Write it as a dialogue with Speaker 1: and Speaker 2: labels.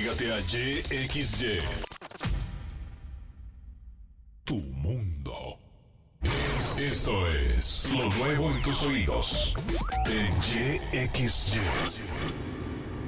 Speaker 1: Entrégate a YXY. Tu mundo. Esto es lo nuevo en tus oídos. En YXY.